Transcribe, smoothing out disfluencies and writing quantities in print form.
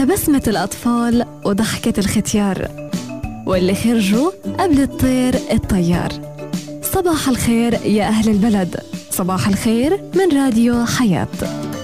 بسمة الأطفال وضحكة الختيار، واللي خرجوا قبل الطير الطيار. صباح الخير يا أهل البلد، صباح الخير من راديو حياة.